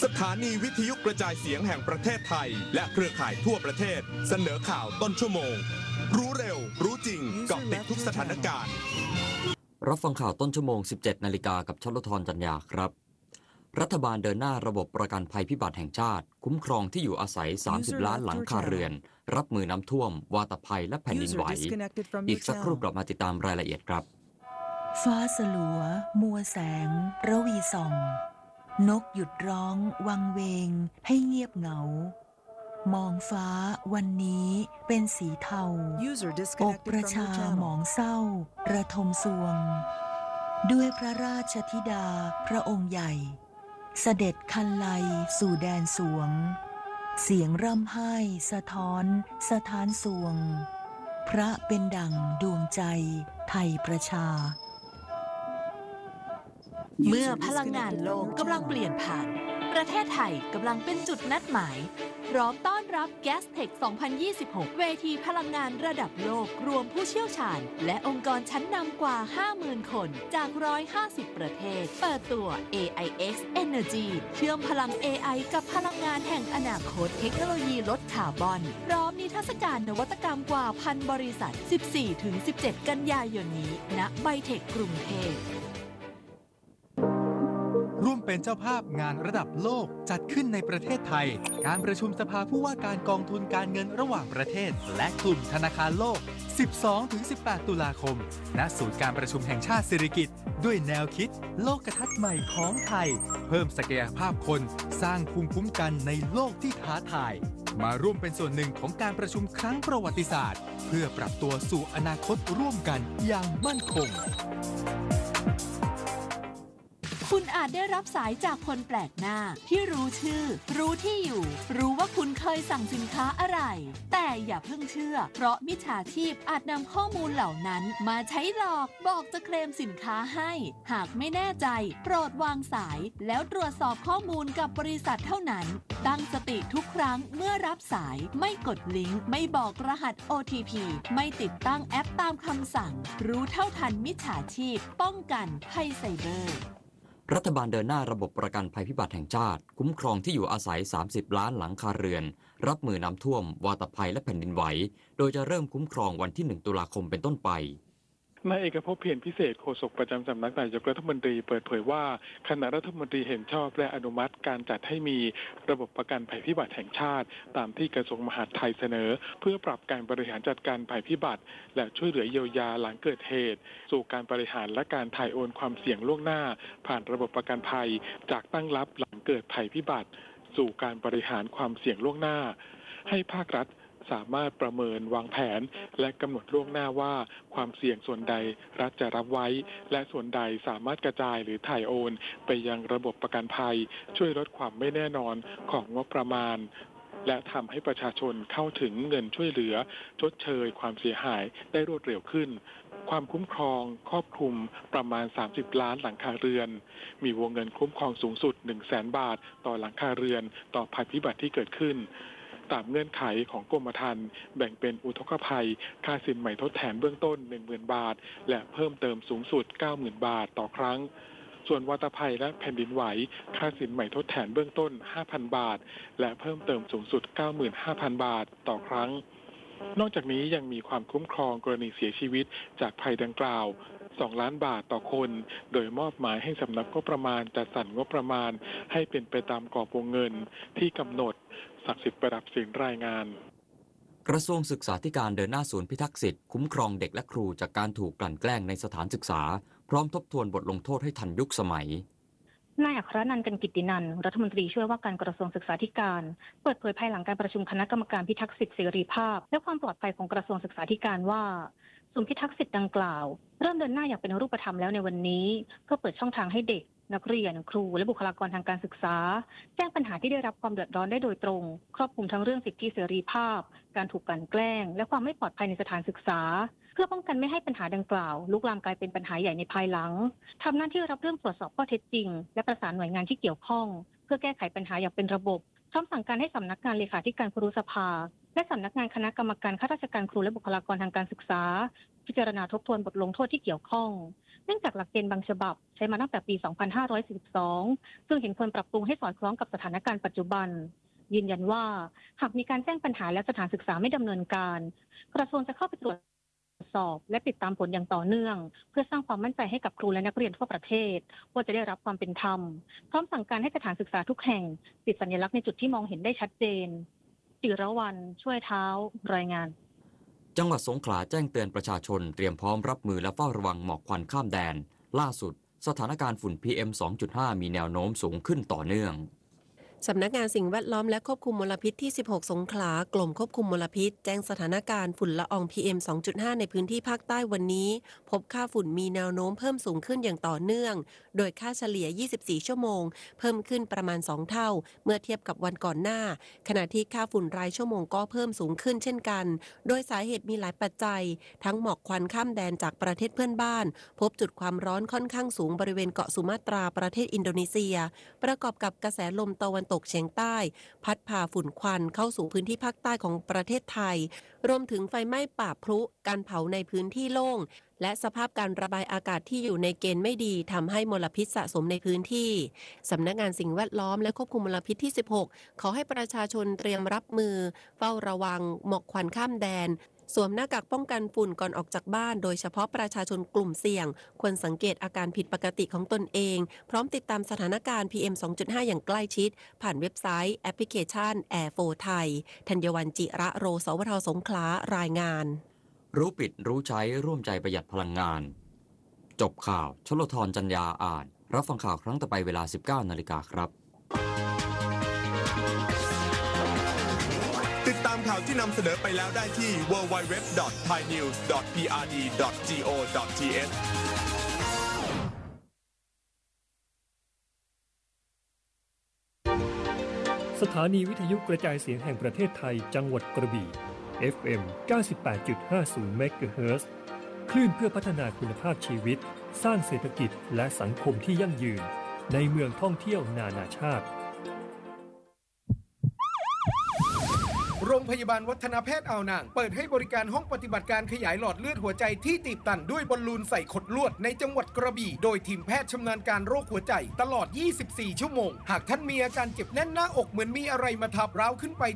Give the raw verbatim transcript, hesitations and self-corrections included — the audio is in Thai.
สถานีวิทยุกระจายเสียงแห่งประเทศไทยและเครือข่ายทั่วประเทศเสนอข่าวต้นชั่วโมงรู้เร็วรู้จริงเกาะติดทุกสถานการณ์รับฟังข่าวต้นชั่วโมง สิบเจ็ด นาฬิกากับชลธรจันยาครับรัฐบาลเดินหน้าระบบประกันภัยพิบัติแห่งชาติคุ้มครองที่อยู่อาศัยสามสิบล้านหลังคาเรือนรับมือน้ำท่วมวาตภัยและแผ่นดินไหวอีกสักครู่กลับมาติดตามรายละเอียดครับฟ้าสลัวมัวแสงระวีส่องนกหยุดร้องวังเวงให้เงียบเหงามองฟ้าวันนี้เป็นสีเทาอกประชาหมองเศร้าระทมสวงด้วยพระราชธิดาพระองค์ใหญ่เสด็จคันไลสู่แดนสวงเสียงร่ำไห้สะท้อนสะท้านสวงพระเป็นดั่งดวงใจไทยประชาเมื่อพลังงานโลกกำลังเปลี่ยนผ่านประเทศไทยกำลังเป็นจุดนัดหมายพร้อมต้อนรับ Gastech สองพันยี่สิบหก เวทีพลังงานระดับโลกรวมผู้เชี่ยวชาญและองค์กรชั้นนำกว่า ห้าหมื่น คนจากหนึ่งร้อยห้าสิบประเทศเปิดตัว เอ ไอ เอ็กซ์ Energy เชื่อมพลัง เอ ไอ กับพลังงานแห่งอนาคตเทคโนโลยีลดคาร์บอนพร้อมนิทรรศการนวัตกรรมกว่าพันบริษัท สิบสี่ถึงสิบเจ็ด กันยายนนี้ณไบเทคกรุงเทพร่วมเป็นเจ้าภาพงานระดับโลกจัดขึ้นในประเทศไทยการประชุมสภาผู้ว่าการกองทุนการเงินระหว่างประเทศและกลุ่มธนาคารโลก สิบสองถึงสิบแปด ตุลาคมณศูนย์การประชุมแห่งชาติสิริกิติ์ด้วยแนวคิดโลกทัศน์ใหม่ของไทยเพิ่มศักยภาพคนสร้างภูมิคุ้มกันในโลกที่ท้าทายมาร่วมเป็นส่วนหนึ่งของการประชุมครั้งประวัติศาสตร์เพื่อปรับตัวสู่อนาคตร่วมกันอย่างมั่นคงคุณอาจได้รับสายจากคนแปลกหน้าที่รู้ชื่อรู้ที่อยู่รู้ว่าคุณเคยสั่งสินค้าอะไรแต่อย่าเพิ่งเชื่อเพราะมิจฉาชีพอาจนำข้อมูลเหล่านั้นมาใช้หลอกบอกจะเคลมสินค้าให้หากไม่แน่ใจโปรดวางสายแล้วตรวจสอบข้อมูลกับบริษัทเท่านั้นตั้งสติทุกครั้งเมื่อรับสายไม่กดลิงก์ไม่บอกรหัส โอ ที พี ไม่ติดตั้งแอปตามคำสั่งรู้เท่าทันมิจฉาชีพป้องกันภัยไซเบอร์รัฐบาลเดินหน้าระบบประกันภัยพิบัติแห่งชาติคุ้มครองที่อยู่อาศัยสามสิบล้านหลังคาเรือนรับมือน้ำท่วมวาตภัยและแผ่นดินไหวโดยจะเริ่มคุ้มครองวันที่หนึ่งตุลาคมเป็นต้นไปนายเอกภพเพียรพิเศษโฆษกประจำสำนักนายกรัฐมนตรีเปิดเผยว่าคณะรัฐมนตรีเห็นชอบและอนุมัติการจัดให้มีระบบประกันภัยพิบัติแห่งชาติตามที่กระทรวงมหาดไทยเสนอเพื่อปรับการบริหารจัดการภัยพิบัติและช่วยเหลือเยียวยาหลังเกิดเหตุสู่การบริหารและการถ่ายโอนความเสี่ยงล่วงหน้าผ่านระบบประกันภัยจากตั้งรับหลังเกิดภัยพิบัติสู่การบริหารความเสี่ยงล่วงหน้าให้ภาครัฐสามารถประเมินวางแผนและกำหนดล่วงหน้าว่าความเสี่ยงส่วนใดรัฐจะรับไว้และส่วนใดสามารถกระจายหรือถ่ายโอนไปยังระบบประกันภัยช่วยลดความไม่แน่นอนของงบประมาณและทำให้ประชาชนเข้าถึงเงินช่วยเหลือชดเชยความเสียหายได้รวดเร็วขึ้นความคุ้มครองครอบคลุมประมาณสามสิบล้านหลังคาเรือนมีวงเงินคุ้มครองสูงสุด หนึ่งแสน บาทต่อหลังคาเรือนต่อภัยพิบัติที่เกิดขึ้นตามเงื่อนไขของกรมธรรม์แบ่งเป็นอุทกภัยค่าสินใหม่ทดแทนเบื้องต้น หนึ่งหมื่น บาทและเพิ่มเติมสูงสุด เก้าหมื่น บาทต่อครั้งส่วนวาตภัยและแผ่นดินไหวค่าสินใหม่ทดแทนเบื้องต้น ห้าพัน บาทและเพิ่มเติมสูงสุด เก้าหมื่นห้าพัน บาทต่อครั้งนอกจากนี้ยังมีความคุ้มครองกรณีเสียชีวิตจากภัยดังกล่าวสองล้านบาทต่อคนโดยมอบหมายให้สำนักงบประมาณจัดสรรงบประมาณให้เป็นไปตามกรอบวงเงินที่กำหนดศักดิ์สิทธิ์ประดับสินรายงานกระทรวงศึกษาธิการเดินหน้าศูนย์พิทักษ์สิทธิ์คุ้มครองเด็กและครูจากการถูกกลั่นแกล้งในสถานศึกษาพร้อมทบทวนบทลงโทษให้ทันยุคสมัยนายอัครนันท์ กันกิตตินันท์รัฐมนตรีช่วยว่าการกระทรวงศึกษาธิการเปิดเผยภายหลังการประชุมคณะกรรมการพิทักษ์สิทธิเสรีภาพและความปลอดภัยของกระทรวงศึกษาธิการว่าศูนย์พิทักษ์สิทธิ์ดังกล่าวเริ่มเดินหน้าอย่างเป็นรูปธรรมแล้วในวันนี้เพื่อเปิดช่องทางให้เด็กนักเรียนครูและบุคลากรทางการศึกษาแจ้งปัญหาที่ได้รับความเดือดร้อนได้โดยตรงครอบคลุมทั้งเรื่องสิทธิเสรีภาพการถูกกลั่นแกล้งและความไม่ปลอดภัยในสถานศึกษาเพื่อป้องกันไม่ให้ปัญหาดังกล่าวลุกลามกลายเป็นปัญหาใหญ่ในภายหลังทำหน้าที่รับเรื่องตรวจสอบข้อเท็จจริงและประสานหน่วยงานที่เกี่ยวข้องเพื่อแก้ไขปัญหาอย่างเป็นระบบพร้อมสั่งการให้สำนักงานเลขาธิการครุสภาและสำนักงานคณะกรรมการข้าราชการครูและบุคลากรทางการศึกษาพิจารณาทบทวนบทลงโทษที่เกี่ยวข้องเนื่องจากหลักเกณฑ์บางฉบับใช้มาตั้งแต่ปี สองพันห้าร้อยสี่สิบสอง ซึ่งเห็นควรปรับปรุงให้สอดคล้องกับสถานการณ์ปัจจุบันยืนยันว่าหากมีการแจ้งปัญหาและสถานศึกษาไม่ดำเนินการกระทรวงจะเข้าไปตรวจสอบและติดตามผลอย่างต่อเนื่องเพื่อสร้างความมั่นใจให้กับครูและนักเรียนทั่วประเทศว่าจะได้รับความเป็นธรรมพร้อมสั่งการให้สถานศึกษาทุกแห่งติดสัญลักษณ์ในจุดที่มองเห็นได้ชัดเจนจิรวรรณช่วยเท้ารายงานจังหวัดสงขลาแจ้งเตือนประชาชนเตรียมพร้อมรับมือและเฝ้าระวังหมอกควันข้ามแดนล่าสุดสถานการณ์ฝุ่น พี เอ็ม สองจุดห้า มีแนวโน้มสูงขึ้นต่อเนื่องสำนักงานสิ่งแวดล้อมและควบคุมมลพิษที่ สิบหก สงขลากรมควบคุมมลพิษแจ้งสถานการณ์ฝุ่นละออง พี เอ็ม สองจุดห้า ในพื้นที่ภาคใต้วันนี้พบค่าฝุ่นมีแนวโน้มเพิ่มสูงขึ้นอย่างต่อเนื่องโดยค่าเฉลี่ย ยี่สิบสี่ ชั่วโมงเพิ่มขึ้นประมาณ สอง เท่าเมื่อเทียบกับวันก่อนหน้าขณะที่ค่าฝุ่นรายชั่วโมงก็เพิ่มสูงขึ้นเช่นกันโดยสาเหตุมีหลายปัจจัยทั้งหมอกควันข้ามแดนจากประเทศเพื่อนบ้านพบจุดความร้อนค่อนข้างสูงบริเวณเกาะสุมาตราประเทศอินโดนีเซียประกอบกับกระแสลมตะวันตกเฉียงใต้พัดพาฝุ่นควันเข้าสู่พื้นที่ภาคใต้ของประเทศไทยรวมถึงไฟไหม้ป่าพลุการเผาในพื้นที่โล่งและสภาพการระบายอากาศที่อยู่ในเกณฑ์ไม่ดีทำให้มลพิษสะสมในพื้นที่สำนักงานสิ่งแวดล้อมและควบคุมมลพิษที่ สิบหก ขอให้ประชาชนเตรียมรับมือเฝ้าระวังหมอกควันข้ามแดนสวมหน้ากากป้องกันฝุ่นก่อนออกจากบ้านโดยเฉพาะประชาชนกลุ่มเสี่ยงควรสังเกตอาการผิดปกติของตนเองพร้อมติดตามสถานการณ์ พี เอ็ม สองจุดห้า อย่างใกล้ชิดผ่านเว็บไซต์แอปพลิเคชัน Air โฟร์ ไทยธัญวรรณจิระโรสวทสงขลารายงานรู้ปิดรู้ใช้ร่วมใจประหยัดพลังงานจบข่าวชลธรจัญญาอ่านรับฟังข่าวครั้งต่อไปเวลา สิบเก้า นาฬิกาครับติดตามข่าวที่นำเสนอไปแล้วได้ที่ ดับเบิลยู ดับเบิลยู ดับเบิลยู ดอท ไทยนิวส์ ดอท พี อาร์ ดี ดอท จี โอ ดอท ที เอชสถานีวิทยุกระจายเสียงแห่งประเทศไทยจังหวัดกระบี่ เอฟ เอ็ม เก้าสิบแปดจุดห้าศูนย์ เมกะเฮิรตซ์ คลื่นเพื่อพัฒนาคุณภาพชีวิตสร้างเศรษฐกิจและสังคมที่ยั่งยืนในเมืองท่องเที่ยวนานาชาติโรงพยาบาลวัฒนแพทย์อ่าวนางเปิดให้บริการห้องปฏิบัติการขยายหลอดเลือดหัวใจที่ตีบตันด้วยบอลลูนใส่ขดลวดในจังหวัดกระบี่โดยทีมแพทย์ชำนาญการโรคหัวใจตลอดยี่สิบสี่ชั่วโมงหากท่านมีอาการเจ็บแน่นหน้าอกเหมือนมีอะไรมาทับร้าวขึ้นไป